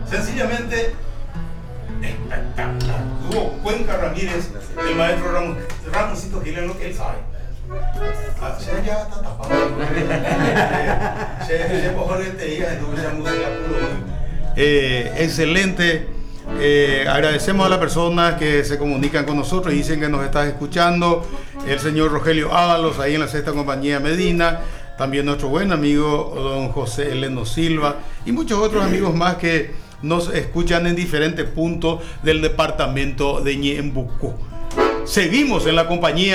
Sencillamente, espectacular. Hugo Cuenca Ramírez, el maestro Ramoncito Gil, en lo que él sabe. Se ya está tapado. Se mejor que te diga, esa música puro. Excelente. Agradecemos a las personas que se comunican con nosotros y dicen que nos estás escuchando. El señor Rogelio Ábalos, ahí en la Sexta Compañía Medina. También nuestro buen amigo don José Eleno Silva y muchos otros amigos más que nos escuchan en diferentes puntos del departamento de Ñembucú. Seguimos en la compañía